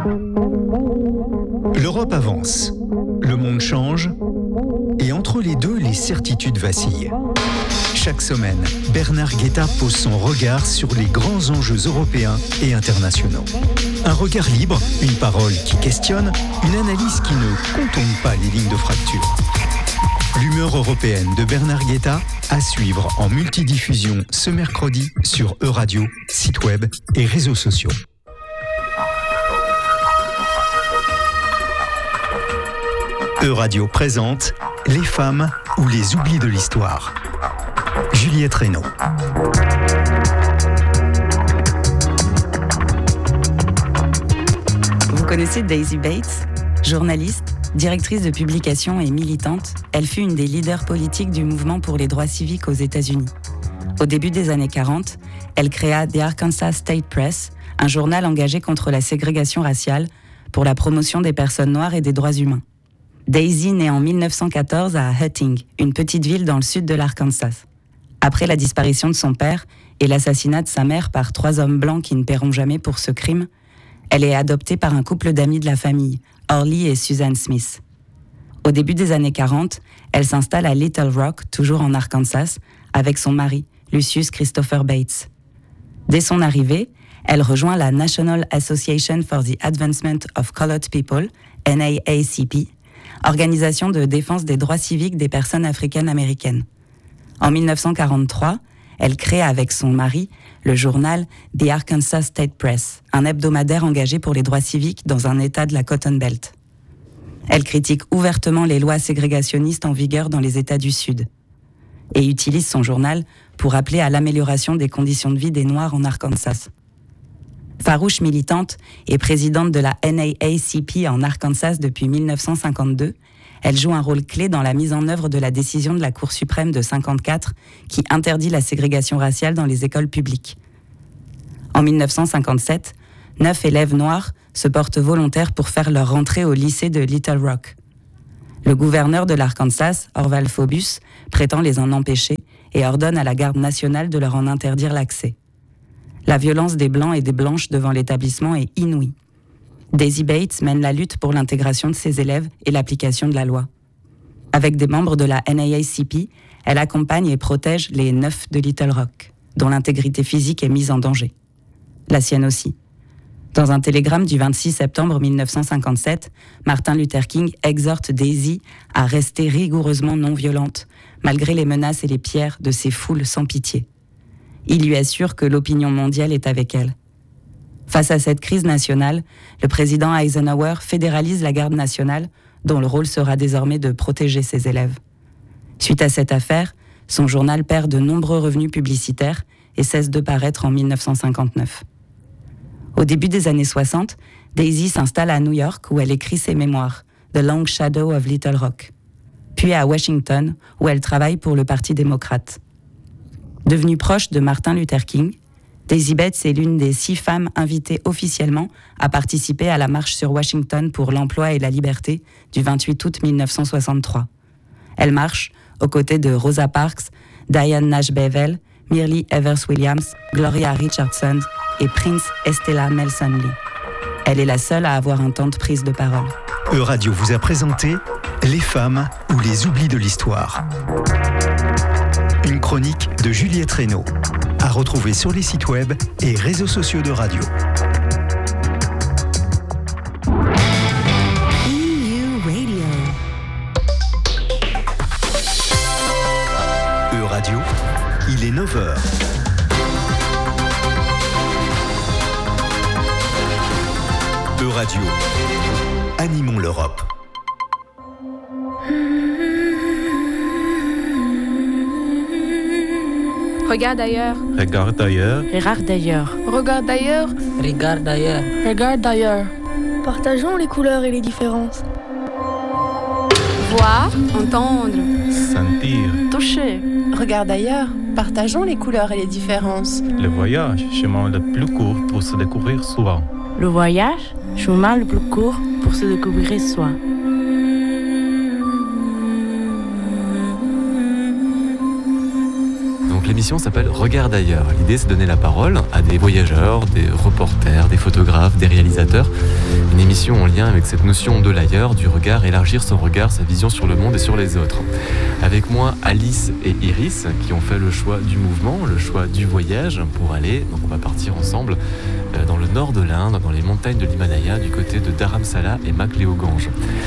L'Europe avance, le monde change, et entre les deux, les certitudes vacillent. Chaque semaine, Bernard Guetta pose son regard sur les grands enjeux européens et internationaux. Un regard libre, une parole qui questionne, une analyse qui ne contourne pas les lignes de fracture. L'humeur européenne de Bernard Guetta à suivre en multidiffusion ce mercredi sur Euradio, site web et réseaux sociaux. Euradio présente Les femmes ou les oublis de l'histoire. Juliette Reynaud. Vous connaissez Daisy Bates, journaliste, directrice de publication et militante. Elle fut une des leaders politiques du mouvement pour les droits civiques aux États-Unis. Au début des années 40, elle créa The Arkansas State Press, un journal engagé contre la ségrégation raciale pour la promotion des personnes noires et des droits humains. Daisy naît en 1914 à Hutting, une petite ville dans le sud de l'Arkansas. Après la disparition de son père et l'assassinat de sa mère par 3 hommes blancs qui ne paieront jamais pour ce crime, elle est adoptée par un couple d'amis de la famille, Orly et Susan Smith. Au début des années 40, elle s'installe à Little Rock, toujours en Arkansas, avec son mari, Lucius Christopher Bates. Dès son arrivée, elle rejoint la National Association for the Advancement of Colored People, NAACP, organisation de défense des droits civiques des personnes africaines-américaines. En 1943, elle crée avec son mari le journal The Arkansas State Press, un hebdomadaire engagé pour les droits civiques dans un État de la Cotton Belt. Elle critique ouvertement les lois ségrégationnistes en vigueur dans les États du Sud et utilise son journal pour appeler à l'amélioration des conditions de vie des Noirs en Arkansas. Farouche militante et présidente de la NAACP en Arkansas depuis 1952, elle joue un rôle clé dans la mise en œuvre de la décision de la Cour suprême de 1954 qui interdit la ségrégation raciale dans les écoles publiques. En 1957, 9 élèves noirs se portent volontaires pour faire leur rentrée au lycée de Little Rock. Le gouverneur de l'Arkansas, Orval Faubus, prétend les en empêcher et ordonne à la garde nationale de leur en interdire l'accès. La violence des Blancs et des Blanches devant l'établissement est inouïe. Daisy Bates mène la lutte pour l'intégration de ses élèves et l'application de la loi. Avec des membres de la NAACP, elle accompagne et protège les 9 de Little Rock, dont l'intégrité physique est mise en danger. La sienne aussi. Dans un télégramme du 26 septembre 1957, Martin Luther King exhorte Daisy à rester rigoureusement non violente, malgré les menaces et les pierres de ces foules sans pitié. Il lui assure que l'opinion mondiale est avec elle. Face à cette crise nationale, le président Eisenhower fédéralise la garde nationale, dont le rôle sera désormais de protéger ses élèves. Suite à cette affaire, son journal perd de nombreux revenus publicitaires et cesse de paraître en 1959. Au début des années 60, Daisy s'installe à New York où elle écrit ses mémoires, The Long Shadow of Little Rock, puis à Washington où elle travaille pour le Parti démocrate. Devenue proche de Martin Luther King, Daisy Bates est l'une des 6 femmes invitées officiellement à participer à la marche sur Washington pour l'emploi et la liberté du 28 août 1963. Elle marche aux côtés de Rosa Parks, Diane Nash Bevel, Myrlie Evers Williams, Gloria Richardson et Prince Estella Nelson Lee. Elle est la seule à avoir un temps de prise de parole. Euradio vous a présenté Les femmes ou les oublis de l'histoire. Une chronique de Juliette Reynaud, à retrouver sur les sites web et réseaux sociaux de radio. Euradio, il est 9h. Euradio, animons l'Europe. Regarde ailleurs. Regarde ailleurs. Regarde ailleurs. Regarde ailleurs. Regarde ailleurs. Regarde ailleurs. Partageons les couleurs et les différences. Voir, entendre, Sentir. Toucher. Regarde ailleurs. Partageons les couleurs et les différences. Le voyage, chemin le plus court pour se découvrir soi. Le voyage, chemin le plus court pour se découvrir soi. Donc l'émission s'appelle Regard d'ailleurs. L'idée c'est de donner la parole à des voyageurs, des reporters, des photographes, des réalisateurs. Une émission en lien avec cette notion de l'ailleurs, du regard, élargir son regard, sa vision sur le monde et sur les autres. Avec moi Alice et Iris qui ont fait le choix du mouvement, le choix du voyage pour aller. Donc on va partir ensemble dans le nord de l'Inde, dans les montagnes de l'Himalaya, du côté de Dharamsala et Makleoganj.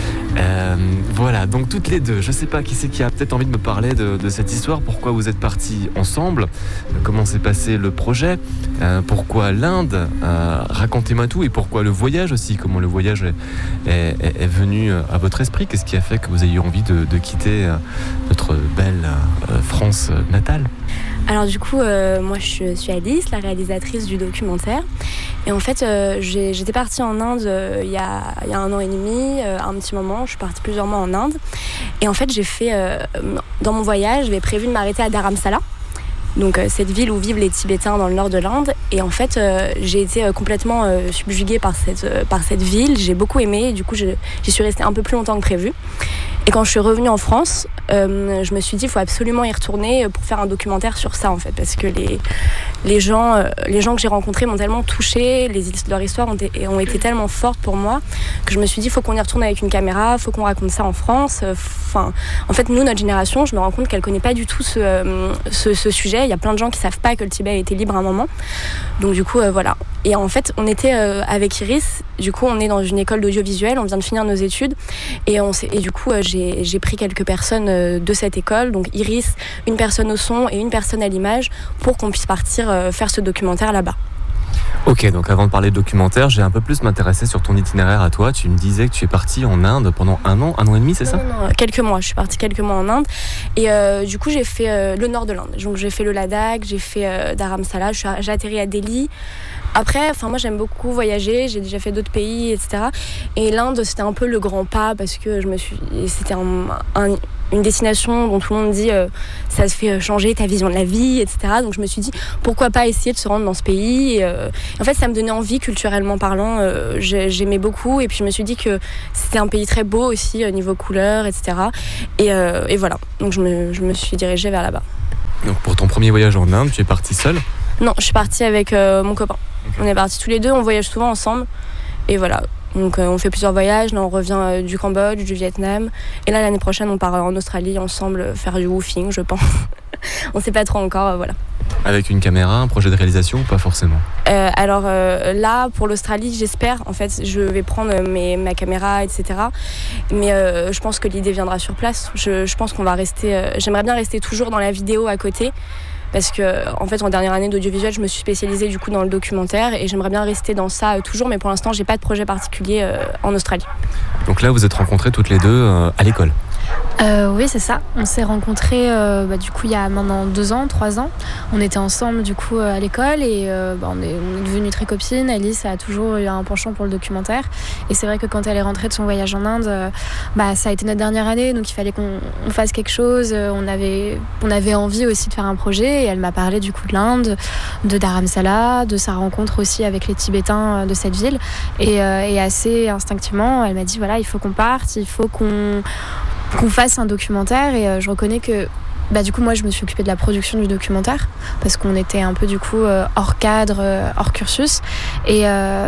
Voilà, donc toutes les deux, je ne sais pas qui c'est qui a peut-être envie de me parler de cette histoire, pourquoi vous êtes partis ensemble, comment s'est passé le projet, pourquoi l'Inde, racontez-moi tout, et pourquoi le voyage aussi, comment le voyage est venu à votre esprit, qu'est-ce qui a fait que vous ayez envie de quitter notre belle France natale? Alors du coup, moi je suis Alice, la réalisatrice du documentaire. Et en fait, j'étais partie en Inde il y a 1 an et demi, un petit moment. Je suis partie plusieurs mois en Inde. Et en fait, j'ai fait, dans mon voyage, j'avais prévu de m'arrêter à Dharamsala. Donc cette ville où vivent les Tibétains dans le nord de l'Inde. Et en fait, j'ai été complètement subjuguée par cette ville. J'ai beaucoup aimé et du coup, j'y suis restée un peu plus longtemps que prévu. Et quand je suis revenue en France, je me suis dit il faut absolument y retourner pour faire un documentaire sur ça en fait, parce que les gens que j'ai rencontrés m'ont tellement touchée, leur histoire ont été tellement fortes pour moi que je me suis dit il faut qu'on y retourne avec une caméra, il faut qu'on raconte ça en France. En fait, nous, notre génération, je me rends compte qu'elle connaît pas du tout ce sujet. Il y a plein de gens qui savent pas que le Tibet a été libre à un moment. Donc du coup, voilà. Et en fait, on était avec Iris. Du coup, on est dans une école d'audiovisuel. On vient de finir nos études et du coup, j'ai pris quelques personnes de cette école. Donc Iris, une personne au son et une personne à l'image pour qu'on puisse partir faire ce documentaire là-bas. Ok, donc avant de parler de documentaire, j'ai un peu plus m'intéresser sur ton itinéraire à toi. Tu me disais que tu es partie en Inde pendant 1 an et demi, c'est ça ? Non, quelques mois. Je suis partie quelques mois en Inde. Et du coup, j'ai fait le nord de l'Inde. Donc j'ai fait le Ladakh, j'ai fait Dharamsala, j'ai atterri à Delhi. Après, moi j'aime beaucoup voyager, j'ai déjà fait d'autres pays, etc. Et l'Inde, c'était un peu le grand pas parce que c'était une destination dont tout le monde dit ça se fait changer ta vision de la vie, etc. Donc je me suis dit pourquoi pas essayer de se rendre dans ce pays. Et, en fait, ça me donnait envie culturellement parlant. J'aimais beaucoup et puis je me suis dit que c'était un pays très beau aussi niveau couleurs, etc. Et voilà. Donc je me suis dirigée vers là-bas. Donc pour ton premier voyage en Inde, tu es partie seule ? Non, je suis partie avec mon copain. Okay. On est partis tous les deux, on voyage souvent ensemble. Et voilà. Donc on fait plusieurs voyages. Là, on revient du Cambodge, du Vietnam. Et là, l'année prochaine, on part en Australie ensemble faire du woofing, je pense. On sait pas trop encore, voilà. Avec une caméra, un projet de réalisation ou pas forcément ? Alors là, pour l'Australie, j'espère. En fait, je vais prendre ma caméra, etc. Mais je pense que l'idée viendra sur place. Je pense qu'on va rester... j'aimerais bien rester toujours dans la vidéo à côté. Parce que, en fait, en dernière année d'audiovisuel, je me suis spécialisée du coup dans le documentaire et j'aimerais bien rester dans ça toujours, mais pour l'instant, j'ai pas de projet particulier en Australie. Donc là, vous êtes rencontrées toutes les deux à l'école ? Oui, c'est ça. On s'est rencontrés du coup il y a maintenant 2 ans, 3 ans. On était ensemble du coup à l'école et on est devenues très copines. Alice a toujours eu un penchant pour le documentaire et c'est vrai que quand elle est rentrée de son voyage en Inde, ça a été notre dernière année, donc il fallait qu'on fasse quelque chose. On avait envie aussi de faire un projet et elle m'a parlé du coup de l'Inde, de Dharamsala, de sa rencontre aussi avec les Tibétains de cette ville et assez instinctivement elle m'a dit voilà, il faut qu'on parte, il faut qu'on fasse un documentaire et je reconnais que du coup moi je me suis occupée de la production du documentaire parce qu'on était un peu du coup hors cadre, hors cursus et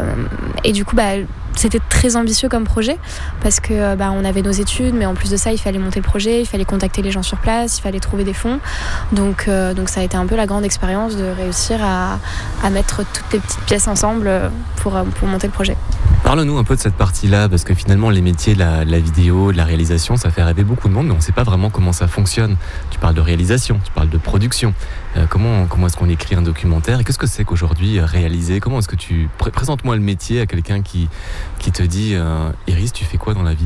du coup c'était très ambitieux comme projet parce que on avait nos études mais en plus de ça il fallait monter le projet, il fallait contacter les gens sur place, il fallait trouver des fonds donc ça a été un peu la grande expérience de réussir à mettre toutes les petites pièces ensemble pour monter le projet. Parle-nous un peu de cette partie-là, parce que finalement les métiers de la vidéo, de la réalisation, ça fait rêver beaucoup de monde, mais on ne sait pas vraiment comment ça fonctionne. Tu parles de réalisation, tu parles de production. Comment est-ce qu'on écrit un documentaire et qu'est-ce que c'est qu'aujourd'hui réaliser ? Comment est-ce que tu... Présente-moi le métier à quelqu'un qui te dit « Iris, tu fais quoi dans la vie ?»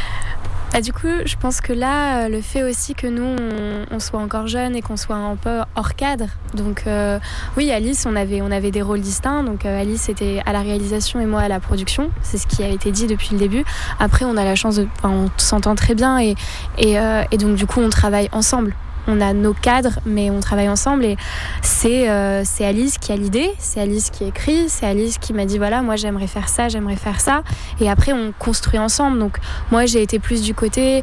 Du coup, je pense que là, le fait aussi que nous, on soit encore jeunes et qu'on soit un peu hors cadre. Donc oui, Alice, on avait des rôles distincts. Donc Alice était à la réalisation et moi à la production. C'est ce qui a été dit depuis le début. Après, on a la chance on s'entend très bien et donc du coup, on travaille ensemble. on a nos cadres, mais on travaille ensemble. Et c'est Alice qui a l'idée, c'est Alice qui écrit, c'est Alice qui m'a dit voilà, moi j'aimerais faire ça. Et après, on construit ensemble. Donc moi, j'ai été plus du côté,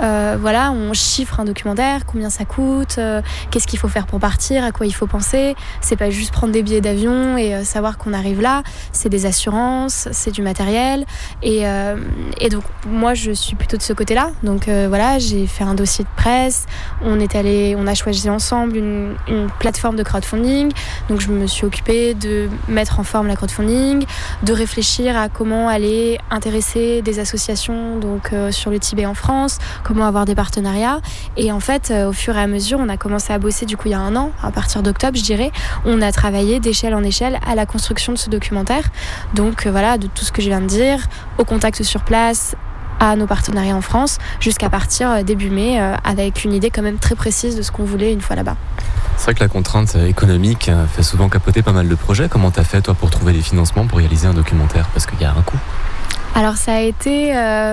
on chiffre un documentaire, combien ça coûte, qu'est-ce qu'il faut faire pour partir, à quoi il faut penser. C'est pas juste prendre des billets d'avion et savoir qu'on arrive là. C'est des assurances, c'est du matériel. Et donc moi, je suis plutôt de ce côté-là. Donc j'ai fait un dossier de presse. On a choisi ensemble une plateforme de crowdfunding. Donc je me suis occupée de mettre en forme la crowdfunding, de réfléchir à comment aller intéresser des associations sur le Tibet en France, comment avoir des partenariats. Et en fait, au fur et à mesure, on a commencé à bosser du coup il y a 1 an, à partir d'octobre je dirais, on a travaillé d'échelle en échelle à la construction de ce documentaire. Donc de tout ce que je viens de dire, au contact sur place, à nos partenariats en France, jusqu'à partir début mai avec une idée quand même très précise de ce qu'on voulait une fois là-bas. C'est vrai que la contrainte économique fait souvent capoter pas mal de projets. Comment t'as fait toi pour trouver les financements pour réaliser un documentaire ? Parce qu'il y a un coût. Alors ça a été...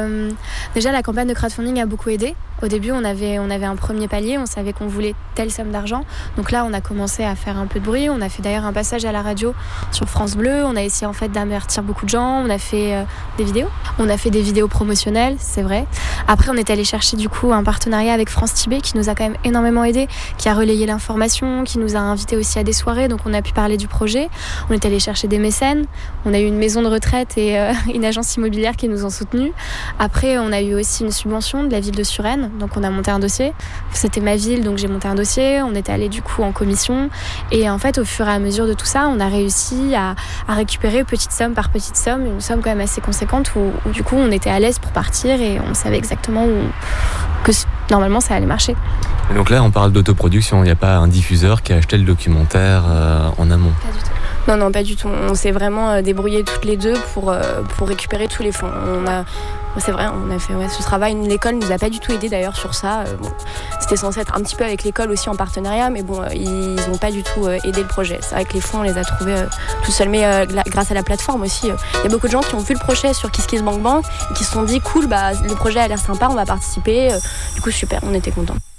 déjà la campagne de crowdfunding a beaucoup aidé. Au début, on avait un premier palier, on savait qu'on voulait telle somme d'argent. Donc là, on a commencé à faire un peu de bruit. On a fait d'ailleurs un passage à la radio sur France Bleu. On a essayé en fait d'avertir beaucoup de gens. On a fait des vidéos. On a fait des vidéos promotionnelles, c'est vrai. Après, on est allé chercher du coup un partenariat avec France Tibet qui nous a quand même énormément aidé, qui a relayé l'information, qui nous a invités aussi à des soirées. Donc on a pu parler du projet. On est allé chercher des mécènes. On a eu une maison de retraite et une agence immobilière qui nous ont soutenus. Après, on a eu aussi une subvention de la ville de Suresnes. Donc on a monté un dossier. C'était ma ville, donc j'ai monté un dossier. On est allé du coup en commission. Et en fait, au fur et à mesure de tout ça, on a réussi à récupérer petite somme par petite somme, une somme quand même assez conséquente où du coup on était à l'aise pour partir et on savait exactement que normalement ça allait marcher. Et donc là, on parle d'autoproduction. Il n'y a pas un diffuseur qui a acheté le documentaire en amont ? Pas du tout. Non, pas du tout. On s'est vraiment débrouillées toutes les deux pour récupérer tous les fonds. C'est vrai, on a fait ce travail. L'école nous a pas du tout aidé d'ailleurs sur ça. C'était censé être un petit peu avec l'école aussi en partenariat, mais ils n'ont pas du tout aidé le projet. C'est vrai que les fonds, on les a trouvés tout seuls, mais grâce à la plateforme aussi. Il y a beaucoup de gens qui ont vu le projet sur KissKissBankBank et qui se sont dit cool, le projet a l'air sympa, on va participer. Du coup, super, on était contents.